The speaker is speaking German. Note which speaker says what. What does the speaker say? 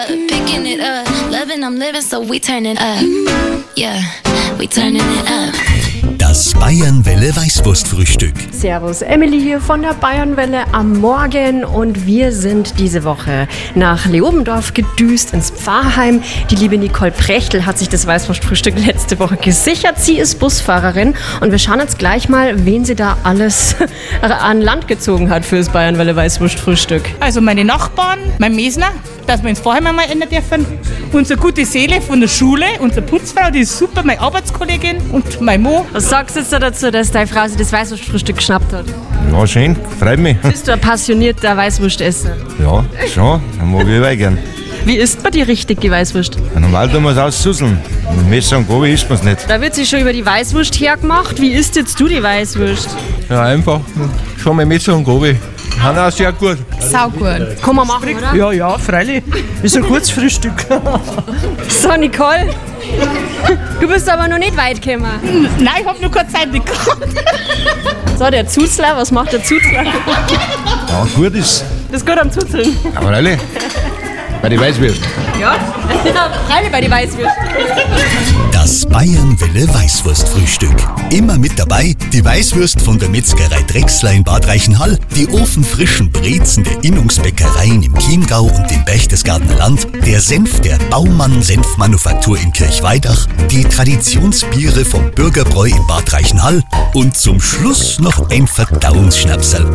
Speaker 1: Picking it up, loving, I'm living, so we turning up. Yeah, we turning it up.
Speaker 2: Das Bayernwelle Weißwurstfrühstück.
Speaker 3: Servus, Emily hier von der Bayernwelle am Morgen und wir sind diese Woche nach Leobendorf gedüst ins Pfarrheim. Die liebe Nicole Prechtl hat sich das Weißwurstfrühstück letzte Woche gesichert. Sie ist Busfahrerin und wir schauen jetzt gleich mal, wen sie da alles an Land gezogen hat für das Bayernwelle Weißwurstfrühstück.
Speaker 4: Also meine Nachbarn, mein Mesner, dass wir ins Pfarrheim einmal ändern dürfen. Unsere gute Seele von der Schule, unsere Putzfrau, die ist super, meine Arbeitskollegin und mein Mo.
Speaker 3: Was sagst du jetzt dazu, dass deine Frau sich das Weißwurstfrühstück geschnappt hat?
Speaker 5: Ja, schön, freut mich.
Speaker 3: Bist du ein passionierter Weißwurstesser?
Speaker 5: Ja, schon, dann mag ich gern.
Speaker 3: Wie isst man die richtig, die Weißwurst?
Speaker 5: Ja, normal tun wir es auszuseln. Mit Messer und Gabel isst man es nicht.
Speaker 3: Da wird sich schon über die Weißwurst hergemacht. Wie isst jetzt du die Weißwurst?
Speaker 6: Ja, einfach. Schon mal Messer und Gabel. Haben auch sehr gut.
Speaker 4: Saugut.
Speaker 3: Kann man machen, oder?
Speaker 6: Ja, freilich. Ist ein gutes Frühstück.
Speaker 3: So, Nicole, du bist aber noch nicht weit gekommen.
Speaker 4: Nein, ich hab nur keine Zeit gehabt.
Speaker 3: So, der Zuzler, was macht der Zuzler?
Speaker 5: Ja, gut ist.
Speaker 3: Bist gut am Zuzeln.
Speaker 5: Aber freilich, bei die Weißwürst.
Speaker 3: Ja? Freilich bei die Weißwurst.
Speaker 2: Das Bayernwelle Weißwurstfrühstück. Immer mit dabei die Weißwurst von der Metzgerei Drechsler in Bad Reichenhall, die ofenfrischen Brezen der Innungsbäckereien im Chiemgau und im Berchtesgadener Land, der Senf der Baumann Senfmanufaktur in Kirchweidach, die Traditionsbiere vom Bürgerbräu in Bad Reichenhall und zum Schluss noch ein Verdauungsschnapsal.